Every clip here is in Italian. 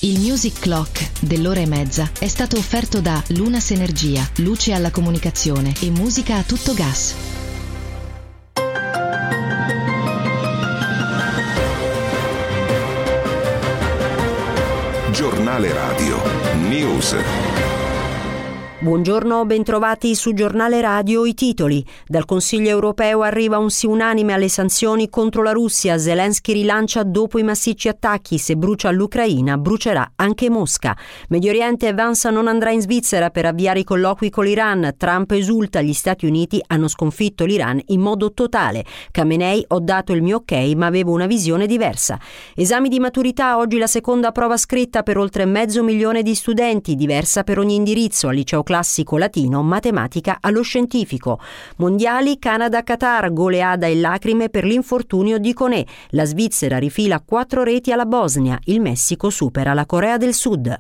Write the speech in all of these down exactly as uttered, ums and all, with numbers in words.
Il Music Clock dell'ora e mezza è stato offerto da Lunas Energia, luce alla comunicazione e musica a tutto gas. Giornale Radio News. Buongiorno, bentrovati su Giornale Radio. I titoli. Dal Consiglio europeo arriva un sì unanime alle sanzioni contro la Russia. Zelensky rilancia dopo i massicci attacchi. Se brucia l'Ucraina, brucerà anche Mosca. Medio Oriente, Vance non andrà in Svizzera per avviare i colloqui con l'Iran. Trump esulta, gli Stati Uniti hanno sconfitto l'Iran in modo totale. Khamenei, ho dato il mio ok, ma avevo una visione diversa. Esami di maturità, oggi la seconda prova scritta per oltre mezzo milione di studenti, diversa per ogni indirizzo, al liceo classico latino, matematica allo scientifico. Mondiali, Canada-Qatar, goleada e lacrime per l'infortunio di Koné. La Svizzera rifila quattro reti alla Bosnia, il Messico supera la Corea del Sud.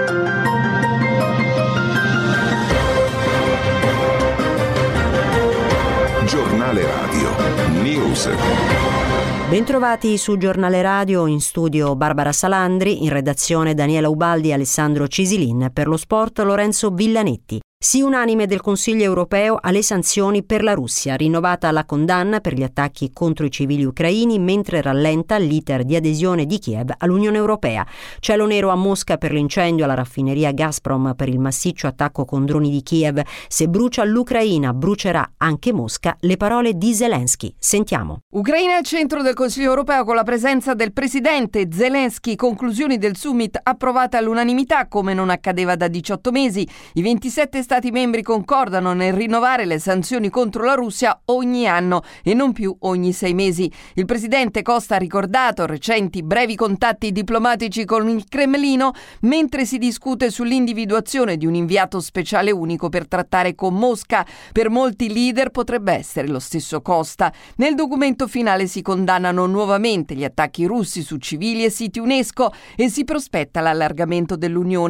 Giornale Radio News. Bentrovati su Giornale Radio, in studio Barbara Salandri, in redazione Daniela Ubaldi e Alessandro Cisilin, per lo sport Lorenzo Villanetti. Sì unanime del Consiglio europeo alle sanzioni per la Russia, rinnovata la condanna per gli attacchi contro i civili ucraini mentre rallenta l'iter di adesione di Kiev all'Unione Europea. Cielo nero a Mosca per l'incendio alla raffineria Gazprom per il massiccio attacco con droni di Kiev. Se brucia l'Ucraina, brucerà anche Mosca. Le parole di Zelensky. Sentiamo. Ucraina al centro del Consiglio europeo con la presenza del presidente Zelensky. Conclusioni del summit approvate all'unanimità come non accadeva da diciotto mesi. I ventisette Stati membri concordano nel rinnovare le sanzioni contro la Russia ogni anno e non più ogni sei mesi. Il presidente Costa ha ricordato recenti brevi contatti diplomatici con il Cremlino mentre si discute sull'individuazione di un inviato speciale unico per trattare con Mosca. Per molti leader potrebbe essere lo stesso Costa. Nel documento finale si condannano nuovamente gli attacchi russi su civili e siti UNESCO e si prospetta l'allargamento dell'Unione